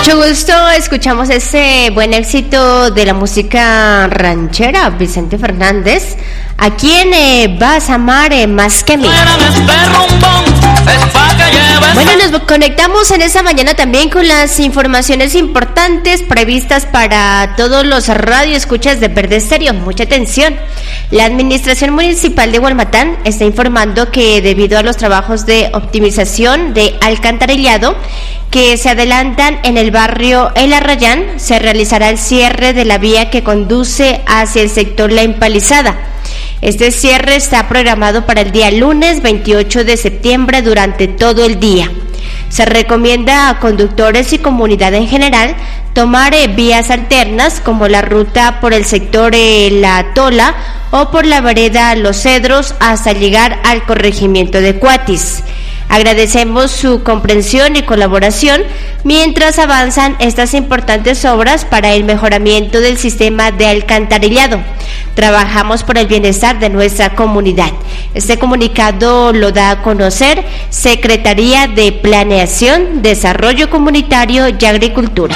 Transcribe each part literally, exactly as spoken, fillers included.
Mucho gusto, escuchamos ese buen éxito de la música ranchera, Vicente Fernández. ¿A quién eh, vas a amar eh, más que a mí? Bueno, nos conectamos en esta mañana también con las informaciones importantes previstas para todos los radioescuchas de Verde Estéreo. Mucha atención. La Administración Municipal de Hualmatán está informando que debido a los trabajos de optimización de alcantarillado que se adelantan en el barrio El Arrayán, se realizará el cierre de la vía que conduce hacia el sector La Empalizada. Este cierre está programado para el día lunes veintiocho de septiembre durante todo el día. Se recomienda a conductores y comunidad en general tomar eh, vías alternas como la ruta por el sector eh, La Tola o por la vereda Los Cedros hasta llegar al corregimiento de Cuatis. Agradecemos su comprensión y colaboración mientras avanzan estas importantes obras para el mejoramiento del sistema de alcantarillado. Trabajamos por el bienestar de nuestra comunidad. Este comunicado lo da a conocer Secretaría de Planeación, Desarrollo Comunitario y Agricultura.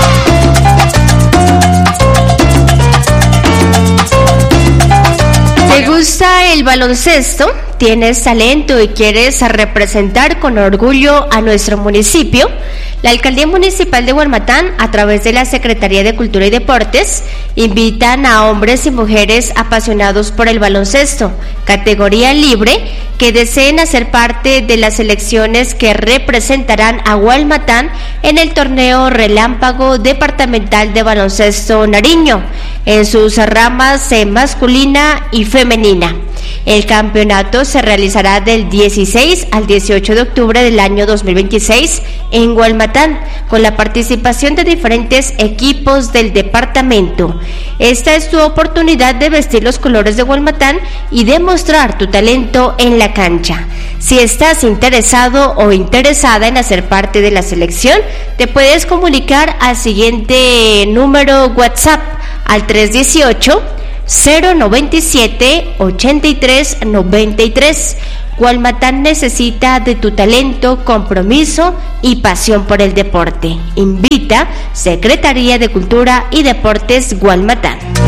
¿Te gusta el baloncesto? ¿Tienes talento y quieres representar con orgullo a nuestro municipio? La Alcaldía Municipal de Hualmatán, a través de la Secretaría de Cultura y Deportes, invitan a hombres y mujeres apasionados por el baloncesto, categoría libre, que deseen hacer parte de las selecciones que representarán a Hualmatán en el torneo Relámpago Departamental de Baloncesto Nariño, en sus ramas masculina y femenina. El campeonato se realizará del dieciséis al dieciocho de octubre del año dos mil veintiséis en Hualmatán, con la participación de diferentes equipos del departamento. Esta es tu oportunidad de vestir los colores de Hualmatán y demostrar tu talento en la cancha. Si estás interesado o interesada en hacer parte de la selección, te puedes comunicar al siguiente número WhatsApp al tres dieciocho, cero noventa y siete, ochenta y tres noventa y tres. Hualmatán necesita de tu talento, compromiso y pasión por el deporte. Invita Secretaría de Cultura y Deportes Hualmatán.